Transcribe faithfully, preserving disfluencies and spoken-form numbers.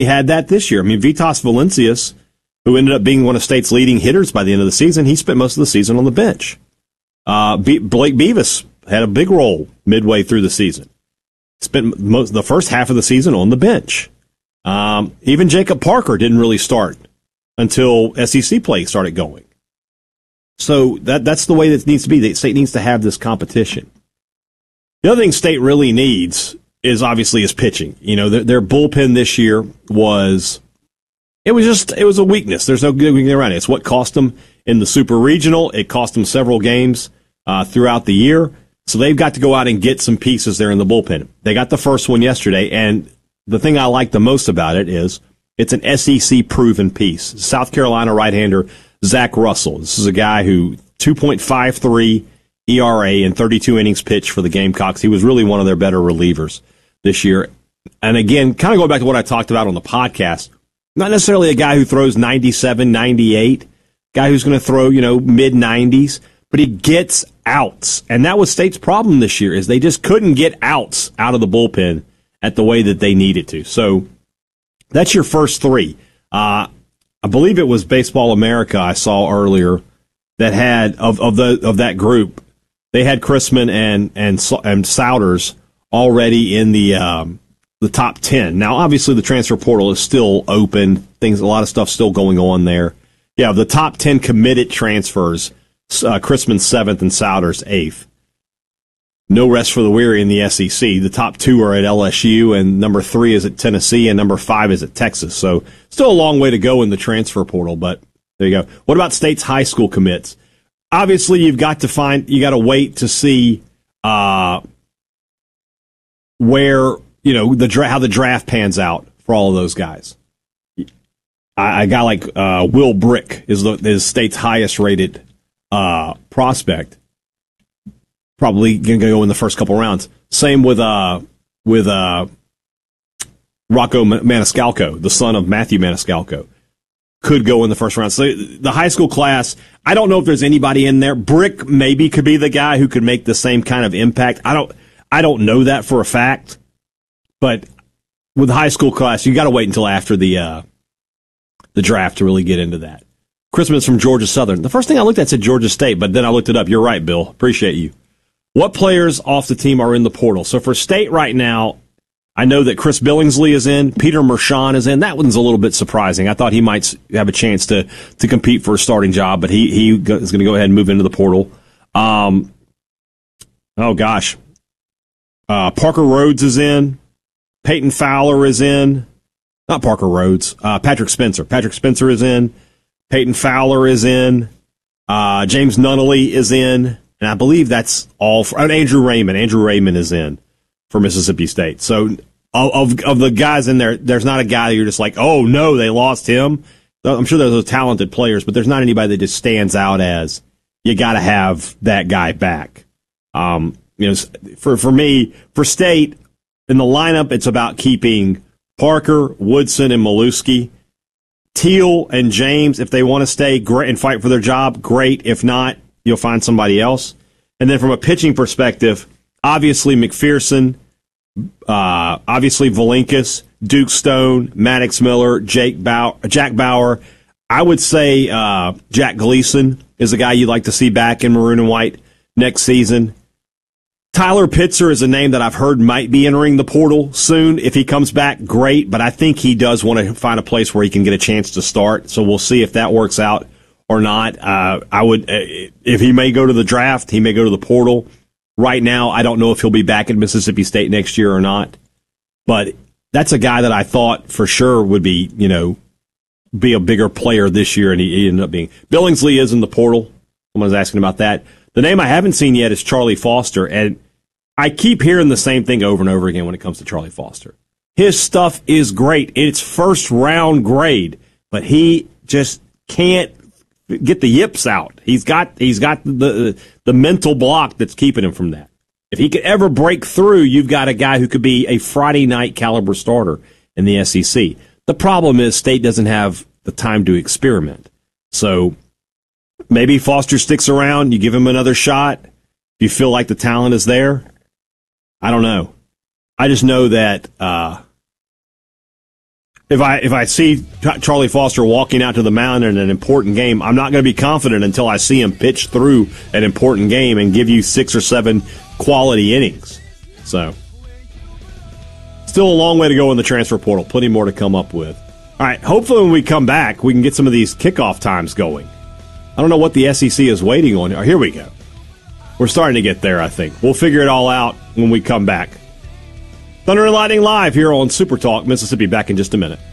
had that this year. I mean, Vitas Valencius, who ended up being one of State's leading hitters by the end of the season, he spent most of the season on the bench. Uh, Be- Blake Beavis had a big role midway through the season. Spent most the first half of the season on the bench. Um, even Jacob Parker didn't really start until S E C play started going. So that that's the way that it needs to be. State needs to have this competition. The other thing State really needs is obviously is pitching. You know, their, their bullpen this year was it was just it was a weakness. There's no good getting around it. It's what cost them in the Super Regional. It cost them several games uh, throughout the year. So they've got to go out and get some pieces there in the bullpen. They got the first one yesterday, and the thing I like the most about it is it's an S E C-proven piece. South Carolina right-hander Zach Russell. This is a guy who two point five three E R A and thirty-two innings pitched for the Gamecocks. He was really one of their better relievers this year. And again, kind of going back to what I talked about on the podcast, not necessarily a guy who throws ninety-seven, ninety-eight, guy who's going to throw, you know, mid nineties, but he gets outs. And that was State's problem this year, is they just couldn't get outs out of the bullpen at the way that they needed to. So that's your first three. Uh, I believe it was Baseball America I saw earlier that had, of, of the of that group, they had Chrisman and and and Souders already in the um, the top ten. Now, obviously, the transfer portal is still open. Things, a lot of stuff still going on there. Yeah, the top ten committed transfers, uh, Chrisman seventh and Souders eighth. No rest for the weary in the S E C. The top two are at L S U, and number three is at Tennessee, and number five is at Texas. So still a long way to go in the transfer portal, but there you go. What about State's high school commits? Obviously, you've got to find, you got to wait to see uh, where, you know, the dra- how the draft pans out for all of those guys. A guy like uh, Will Brick is the is State's highest rated uh, prospect. Probably going to go in the first couple rounds. Same with uh with uh Rocco Maniscalco, the son of Matthew Maniscalco, could go in the first round. So the high school class, I don't know if there's anybody in there. Brick maybe could be the guy who could make the same kind of impact. I don't I don't know that for a fact, but with the high school class, you got to wait until after the uh, the draft to really get into that. Christmas from Georgia Southern. The first thing I looked at said Georgia State, but then I looked it up. You're right, Bill. Appreciate you. What players off the team are in the portal? So for State right now, I know that Chris Billingsley is in, Peter Mershon is in. That one's a little bit surprising. I thought he might have a chance to to compete for a starting job, but he he is going to go ahead and move into the portal. Um, oh gosh, uh, Parker Rhodes is in, Peyton Fowler is in, not Parker Rhodes, uh, Patrick Spencer. Patrick Spencer is in, Peyton Fowler is in, uh, James Nunnally is in. And I believe that's all for and Andrew Raymond. Andrew Raymond is in for Mississippi State. So of of the guys in there, there's not a guy that you're just like, oh, no, they lost him. I'm sure there's those talented players, but there's not anybody that just stands out as you got to have that guy back. Um, you know, for, for me, for State, in the lineup, it's about keeping Parker, Woodson, and Maluski. Teal and James, if they want to stay great and fight for their job, great. If not, you'll find somebody else. And then from a pitching perspective, obviously McPherson, uh, obviously Valinkas, Duke Stone, Maddox Miller, Jake Bow- Jack Bauer. I would say uh, Jack Gleason is a guy you'd like to see back in maroon and white next season. Tyler Pitzer is a name that I've heard might be entering the portal soon. If he comes back, great, but I think he does want to find a place where he can get a chance to start. So we'll see if that works out or not. Uh, I would, uh, if he may go to the draft, he may go to the portal. Right now, I don't know if he'll be back at Mississippi State next year or not. But that's a guy that I thought for sure would be, you know, be a bigger player this year, and he, he ended up being. Billingsley is in the portal. Someone was asking about that. The name I haven't seen yet is Charlie Foster, and I keep hearing the same thing over and over again when it comes to Charlie Foster. His stuff is great. It's first round grade, but he just can't get the yips out. He's got he's got the the mental block that's keeping him from that. If he could ever break through, you've got a guy who could be a Friday night caliber starter in the S E C. The problem is State doesn't have the time to experiment. So maybe Foster sticks around, you give him another shot. If you feel like the talent is there, I don't know. I just know that uh, If I if I see Charlie Foster walking out to the mound in an important game, I'm not going to be confident until I see him pitch through an important game and give you six or seven quality innings. So, still a long way to go in the transfer portal. Plenty more to come up with. All right, hopefully when we come back, we can get some of these kickoff times going. I don't know what the S E C is waiting on. Oh, here we go. We're starting to get there, I think. We'll figure it all out when we come back. Thunder and Lightning Live here on Super Talk Mississippi. Back in just a minute.